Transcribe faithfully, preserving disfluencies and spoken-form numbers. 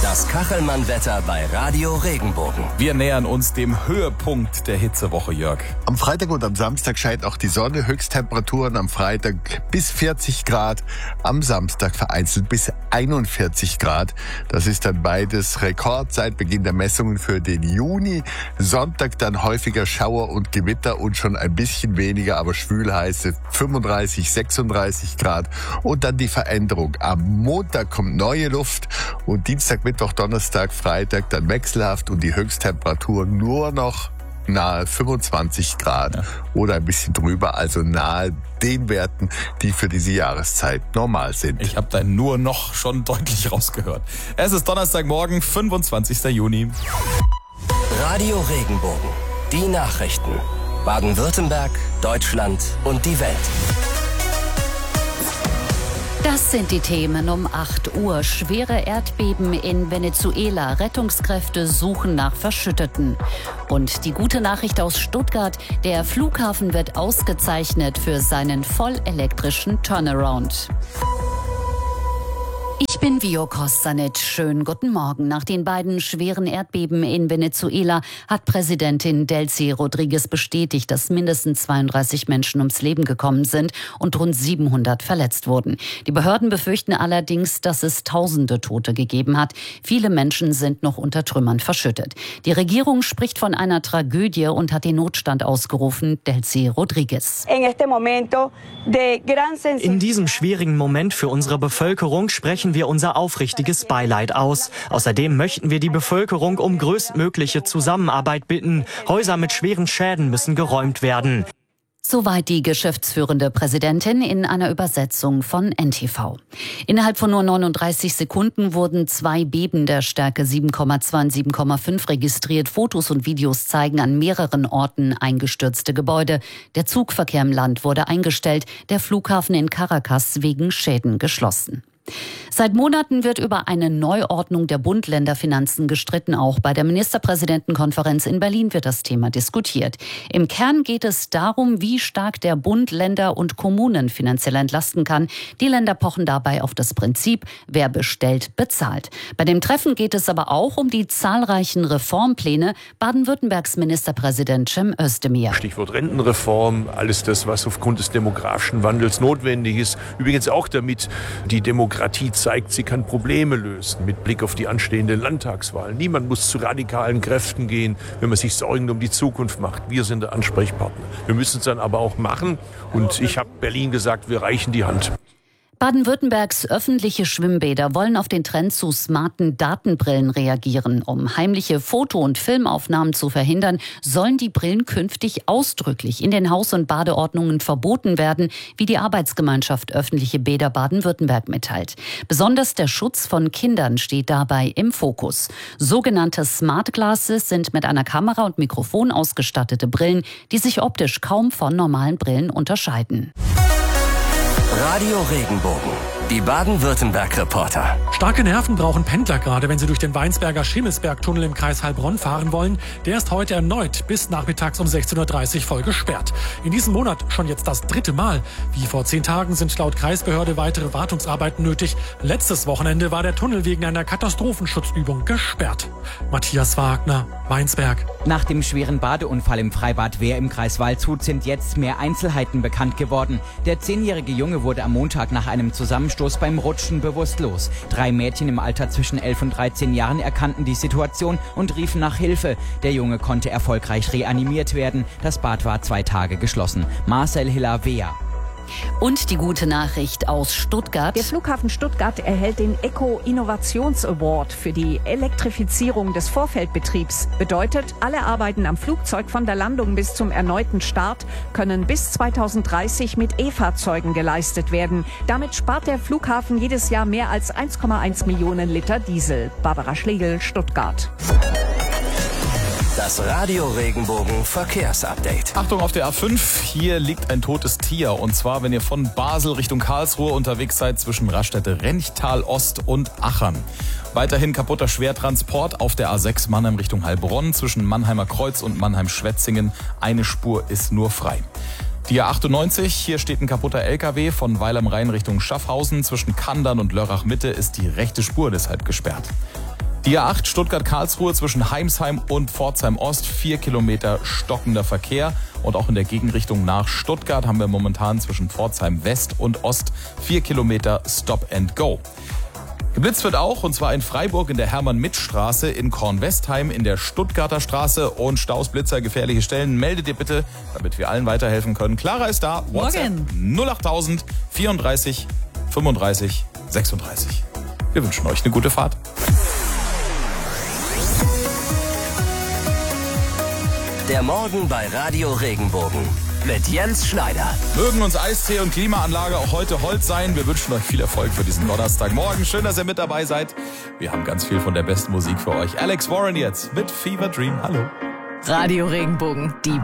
Das Kachelmann-Wetter bei Radio Regenbogen. Wir nähern uns dem Höhepunkt der Hitzewoche, Jörg. Am Freitag und am Samstag scheint auch die Sonne. Höchsttemperaturen am Freitag bis vierzig Grad, am Samstag vereinzelt bis einundvierzig Grad. Das ist dann beides Rekord seit Beginn der Messungen für den Juni. Sonntag dann häufiger Schauer und Gewitter und schon ein bisschen weniger, aber schwülheiße fünfunddreißig, sechsunddreißig Grad. Und dann die Veränderung. Am Montag kommt neue Luft und Dienstag, Mittwoch, Donnerstag, Freitag dann wechselhaft und die Höchsttemperatur nur noch nahe fünfundzwanzig Grad ja. oder ein bisschen drüber, also nahe den Werten, die für diese Jahreszeit normal sind. Ich habe da nur noch schon deutlich rausgehört. Es ist Donnerstagmorgen, fünfundzwanzigster Juni. Radio Regenbogen. Die Nachrichten. Baden-Württemberg, Deutschland und die Welt. Das sind die Themen um acht Uhr. Schwere Erdbeben in Venezuela. Rettungskräfte suchen nach Verschütteten. Und die gute Nachricht aus Stuttgart. Der Flughafen wird ausgezeichnet für seinen vollelektrischen Turnaround. Ich bin Vio Kostanic. Schönen guten Morgen. Nach den beiden schweren Erdbeben in Venezuela hat Präsidentin Delcy Rodriguez bestätigt, dass mindestens zweiunddreißig Menschen ums Leben gekommen sind und rund siebenhundert verletzt wurden. Die Behörden befürchten allerdings, dass es tausende Tote gegeben hat. Viele Menschen sind noch unter Trümmern verschüttet. Die Regierung spricht von einer Tragödie und hat den Notstand ausgerufen. Delcy Rodriguez. In diesem schwierigen Moment für unsere Bevölkerung sprechen wir unser aufrichtiges Beileid aus. Außerdem möchten wir die Bevölkerung um größtmögliche Zusammenarbeit bitten. Häuser mit schweren Schäden müssen geräumt werden. Soweit die geschäftsführende Präsidentin in einer Übersetzung von N T V. Innerhalb von nur neununddreißig Sekunden wurden zwei Beben der Stärke sieben Komma zwei und sieben Komma fünf registriert. Fotos und Videos zeigen an mehreren Orten eingestürzte Gebäude. Der Zugverkehr im Land wurde eingestellt, der Flughafen in Caracas wegen Schäden geschlossen. Seit Monaten wird über eine Neuordnung der Bund-Länder-Finanzen gestritten. Auch bei der Ministerpräsidentenkonferenz in Berlin wird das Thema diskutiert. Im Kern geht es darum, wie stark der Bund Länder und Kommunen finanziell entlasten kann. Die Länder pochen dabei auf das Prinzip, wer bestellt, bezahlt. Bei dem Treffen geht es aber auch um die zahlreichen Reformpläne Baden-Württembergs Ministerpräsident Cem Özdemir. Stichwort Rentenreform, alles das, was aufgrund des demografischen Wandels notwendig ist. Übrigens auch damit die Demokratie zeigt, sie kann Probleme lösen mit Blick auf die anstehende Landtagswahl. Niemand muss zu radikalen Kräften gehen, wenn man sich Sorgen um die Zukunft macht. Wir sind der Ansprechpartner. Wir müssen es dann aber auch machen. Und ich habe Berlin gesagt, wir reichen die Hand. Baden-Württembergs öffentliche Schwimmbäder wollen auf den Trend zu smarten Datenbrillen reagieren. Um heimliche Foto- und Filmaufnahmen zu verhindern, sollen die Brillen künftig ausdrücklich in den Haus- und Badeordnungen verboten werden, wie die Arbeitsgemeinschaft Öffentliche Bäder Baden-Württemberg mitteilt. Besonders der Schutz von Kindern steht dabei im Fokus. Sogenannte Smart Glasses sind mit einer Kamera und Mikrofon ausgestattete Brillen, die sich optisch kaum von normalen Brillen unterscheiden. Radio Regenbogen. Die Baden-Württemberg-Reporter. Starke Nerven brauchen Pendler gerade, wenn sie durch den Weinsberger Schimmelsbergtunnel im Kreis Heilbronn fahren wollen. Der ist heute erneut bis nachmittags um sechzehn Uhr dreißig voll gesperrt. In diesem Monat schon jetzt das dritte Mal. Wie vor zehn Tagen sind laut Kreisbehörde weitere Wartungsarbeiten nötig. Letztes Wochenende war der Tunnel wegen einer Katastrophenschutzübung gesperrt. Matthias Wagner, Weinsberg. Nach dem schweren Badeunfall im Freibad Wehr im Kreis Waldshut sind jetzt mehr Einzelheiten bekannt geworden. Der zehnjährige Junge wurde am Montag nach einem Zusammenstoß beim Rutschen bewusstlos. Drei Mädchen im Alter zwischen elf und dreizehn Jahren erkannten die Situation und riefen nach Hilfe. Der Junge konnte erfolgreich reanimiert werden. Das Bad war zwei Tage geschlossen. Marcel Hiller-Wehr. Und die gute Nachricht aus Stuttgart. Der Flughafen Stuttgart erhält den Eco-Innovations-Award für die Elektrifizierung des Vorfeldbetriebs. Bedeutet, alle Arbeiten am Flugzeug von der Landung bis zum erneuten Start können bis zweitausenddreißig mit E-Fahrzeugen geleistet werden. Damit spart der Flughafen jedes Jahr mehr als eins Komma eins Millionen Liter Diesel. Barbara Schlegel, Stuttgart. Das Radio Regenbogen Verkehrsupdate. Achtung auf der A fünf, hier liegt ein totes Tier. Und zwar, wenn ihr von Basel Richtung Karlsruhe unterwegs seid, zwischen Raststätte Renchtal Ost und Achern. Weiterhin kaputter Schwertransport auf der A sechs Mannheim Richtung Heilbronn, zwischen Mannheimer Kreuz und Mannheim-Schwetzingen. Eine Spur ist nur frei. Die A achtundneunzig, hier steht ein kaputter L K W von Weil am Rhein Richtung Schaffhausen. Zwischen Kandern und Lörrach Mitte ist die rechte Spur deshalb gesperrt. Die A acht Stuttgart-Karlsruhe zwischen Heimsheim und Pforzheim-Ost, vier Kilometer stockender Verkehr. Und auch in der Gegenrichtung nach Stuttgart haben wir momentan zwischen Pforzheim-West und Ost vier Kilometer Stop and Go. Geblitzt wird auch, und zwar in Freiburg in der Hermann-Mitt-Straße, in Kornwestheim in der Stuttgarter Straße. Und Staus, Blitzer, gefährliche Stellen, meldet ihr bitte, damit wir allen weiterhelfen können. Clara ist da, WhatsApp null acht tausend vierunddreißig fünfunddreißig sechsunddreißig. Wir wünschen euch eine gute Fahrt. Der Morgen bei Radio Regenbogen mit Jens Schneider. Mögen uns Eistee und Klimaanlage auch heute Holz sein. Wir wünschen euch viel Erfolg für diesen Donnerstagmorgen. Schön, dass ihr mit dabei seid. Wir haben ganz viel von der besten Musik für euch. Alex Warren jetzt mit Fever Dream. Hallo. Radio Regenbogen, die